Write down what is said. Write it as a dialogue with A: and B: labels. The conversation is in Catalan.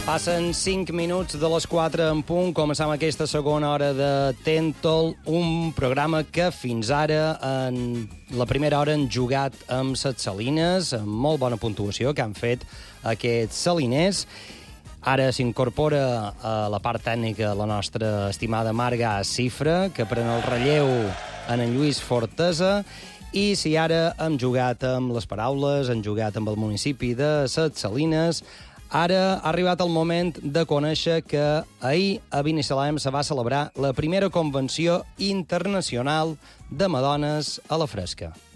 A: Passen 5 minuts de les 4 en punt. Començam aquesta segona hora de Tentol, un programa que fins ara, en la primera hora, han jugat amb les Salines, amb molt bona puntuació que han fet aquests saliners. Ara s'incorpora a la part tècnica la nostra estimada Marga Cifra, que pren el relleu en Lluís Fortesa. I si ara hem jugat amb les paraules, hem jugat amb el municipi de Ses Salines, ara ha arribat el moment de conèixer que ahir a Binissalem se va celebrar la primera convenció internacional de Madones a la Fresca.